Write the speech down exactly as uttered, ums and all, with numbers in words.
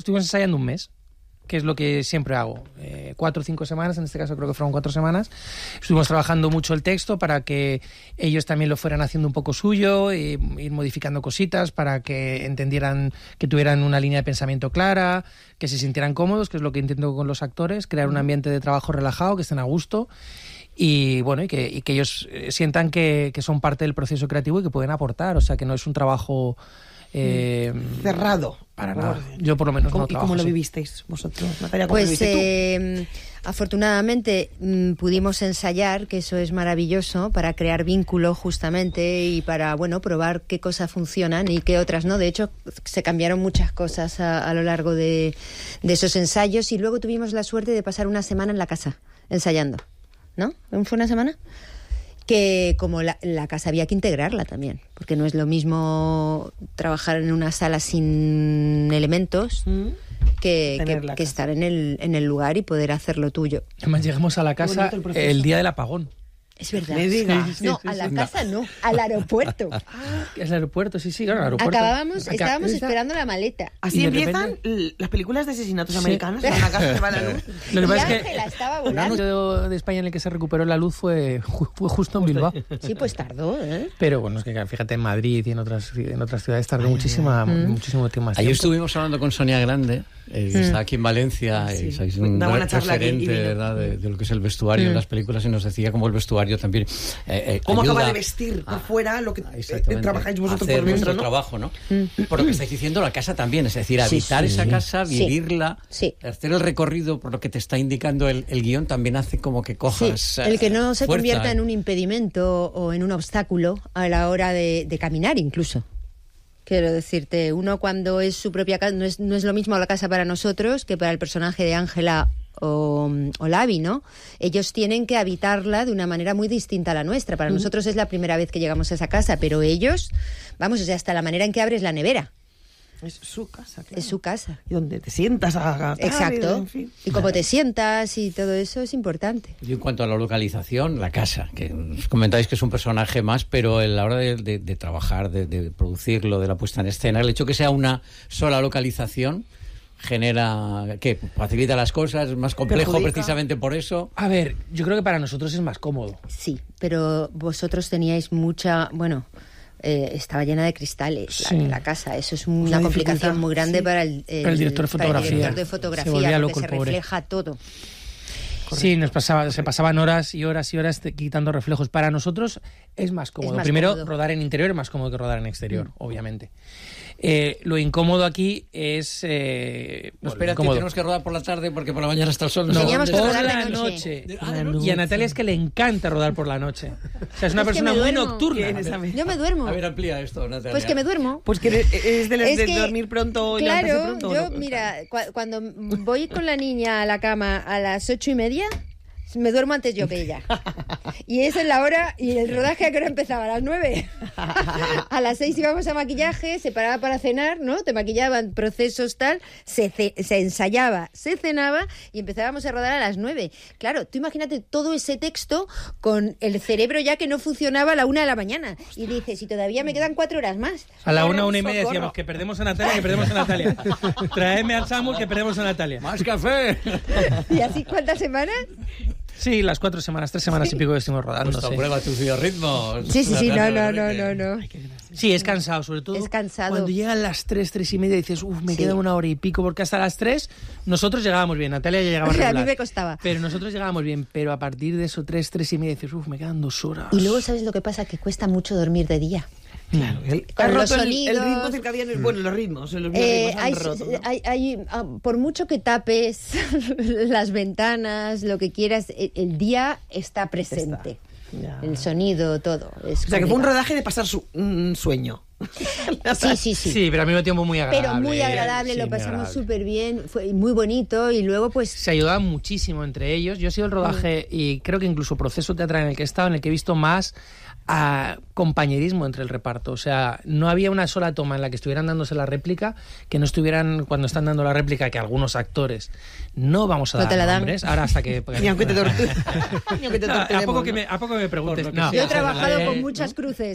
estuvimos ensayando un mes, que es lo que siempre hago. Eh, cuatro o cinco semanas, en este caso creo que fueron cuatro semanas. Estuvimos trabajando mucho el texto para que ellos también lo fueran haciendo un poco suyo, e ir modificando cositas para que entendieran, que tuvieran una línea de pensamiento clara, que se sintieran cómodos, que es lo que intento con los actores, crear un ambiente de trabajo relajado, que estén a gusto. Y bueno, y que, y que ellos sientan que, que son parte del proceso creativo y que pueden aportar. O sea, que no es un trabajo... Eh, cerrado. Para nada. Yo por lo menos ¿Cómo, no trabajo ¿Y cómo lo así. vivisteis vosotros, Natalia? ¿Cómo Pues lo viviste eh, afortunadamente mm, pudimos ensayar, que eso es maravilloso, para crear vínculo justamente y para, bueno, probar qué cosas funcionan y qué otras no. De hecho, se cambiaron muchas cosas a, a lo largo de, de esos ensayos y luego tuvimos la suerte de pasar una semana en la casa ensayando, ¿no? ¿Fue una semana? Que como la, la casa había que integrarla también, porque no es lo mismo trabajar en una sala sin elementos tú? ¿Mm? que, Tener que, la que casa. estar en el, en el lugar y poder hacer lo tuyo. Además llegamos a la casa bonito el proceso. el día del apagón. Es verdad. Me diga. Sí, sí, No, sí, a la sí. casa no, al aeropuerto. Es el aeropuerto, sí, sí, claro, el aeropuerto. Acabábamos, Acá- estábamos esta- esperando la maleta. Así Y de empiezan repente- l- las películas de asesinatos Sí. americanos. En la casa se va la luz. Lo que Y pasa es Ángela que estaba el volando. anuncio de España en el que se recuperó la luz fue, ju- fue justo en Bilbao. Sí, pues tardó, ¿eh? Pero bueno, es que fíjate, en Madrid y en otras, en otras ciudades tardó muchísima, muchísimo tiempo más. Ayer tiempo. estuvimos hablando con Sonia Grande, eh, que está aquí en Valencia, Sí. y sois un Da buena gran charla aquí, referente, y vino. ¿verdad?, de, de lo que es el vestuario en las películas, y nos decía cómo el vestuario también eh, eh, ¿Cómo ayuda acaba de vestir por a- fuera lo que a- eh, exactamente, trabajáis vosotros hacer por dentro, vuestro ¿no? trabajo, ¿no? Por lo que estáis diciendo, la casa también, es decir, Sí, habitar sí. esa casa, Sí. vivirla, Sí. hacer el recorrido por lo que te está indicando el, el guión, también hace como que Sí, cojas el que no se fuerza, convierta ¿eh? en un impedimento o en un obstáculo a la hora de, de caminar incluso. Quiero decirte, uno cuando es su propia casa, no es, no es lo mismo la casa para nosotros que para el personaje de Ángela o, o Lavi, ¿no? Ellos tienen que habitarla de una manera muy distinta a la nuestra. Para nosotros es la primera vez que llegamos a esa casa, pero ellos, vamos, o sea, hasta la manera en que abres la nevera, Es su casa, claro. es su casa. Y donde te sientas a a- Exacto. en fin. Y cómo te sientas y todo eso es importante. Y en cuanto a la localización, la casa, que os comentáis que es un personaje más, pero a la hora de, de- de trabajar, de, de producirlo, de la puesta en escena, el hecho que sea una sola localización genera, ¿qué? Facilita las cosas, es más complejo Perjudica. precisamente por eso. A ver, yo creo que para nosotros es más cómodo. Sí, pero vosotros teníais mucha, bueno, eh, estaba llena de cristales la- Sí. la, casa. Eso es una, Una complicación dificultad, muy grande sí. para el, el- Para el director de para el fotografía. director de Se fotografía, volvía porque loco el se pobre. refleja todo. Sí, nos pasaba, se pasaban horas y horas y horas te- quitando reflejos. Para nosotros es más cómodo. Es más Primero, cómodo. rodar en interior es más cómodo que rodar en exterior, obviamente. Eh, lo incómodo aquí es... Eh, No, bueno, espera, incómodo. tenemos que rodar por la tarde porque por la mañana está el sol. No, Teníamos que por rodar de la noche. noche. Ah, de noche. Y a Natalia es que le encanta rodar por la noche. O sea, es una Es que persona me muy duermo. nocturna. ¿Quién es a mí? Yo me duermo. A ver, amplía esto, Natalia. Pues que me duermo. Pues que eres, eres de las Es de que, dormir pronto y levantarse claro, pronto. ¿o yo, no? mira, cua- cuando voy con la niña a la cama a las ocho y media, me duermo antes yo que ella. Y esa es la hora, y el rodaje a qué hora empezaba, a las nueve. A las seis íbamos a maquillaje, se paraba para cenar, ¿no? Te maquillaban, procesos tal, se, ce- se ensayaba, se cenaba y empezábamos a rodar a las nueve. Claro, tú imagínate todo ese texto con el cerebro ya que no funcionaba a la una de la mañana. Y dices, y todavía me quedan cuatro horas más. A la Ahora, una, una y media socorro. decíamos que perdemos a Natalia, que perdemos a Natalia. Traedme al Samuel que perdemos a Natalia. ¡Más café! ¿Y así cuántas semanas? Sí, las cuatro semanas, tres semanas y pico que estuvimos rodando. Pues sí. prueba tus biorritmos. Sí, sí, sí, no, Natalia no, no, no, Rodríguez. no. Sí, es cansado, sobre todo. Es cansado. Cuando llegan las tres, tres y media, dices, uff, me Sí. queda una hora y pico, porque hasta las tres nosotros llegábamos bien. Natalia ya llegaba A mí regular. me costaba. Pero nosotros llegábamos bien, pero a partir de eso, tres, tres y media, dices, uff, me quedan dos horas. Y luego, ¿sabes lo que pasa? Que cuesta mucho dormir de día. Claro, el, Con ha los roto el- sonidos. el ritmo circadiano. Bueno, los ritmos. Los Eh, ritmos hay, han roto, ¿no? hay- hay, ah, por mucho que tapes las ventanas, lo que quieras, el, el día está presente. Ya. El sonido, todo. Es O sea, que fue un complicado. rodaje de pasar su, un sueño. Sí, sí, sí. Sí, pero al mismo tiempo muy agradable. Pero muy agradable, Sí, lo muy pasamos agradable. súper bien, fue muy bonito y luego pues... Se ayudaban muchísimo entre ellos. Yo he sido el rodaje y creo que incluso proceso teatral en el que he estado, en el que he visto más a compañerismo entre el reparto. O sea, no había una sola toma en la que estuvieran dándose la réplica que no estuvieran, cuando están dando la réplica, que algunos actores no vamos a No dar te la dan. nombres, ahora hasta que... Ni aunque te, tor- Ni aunque te No, a torturemos, poco que ¿no? me, a poco que me preguntes. Por lo que No. Yo he Sí, trabajado Eh, con muchas cruces.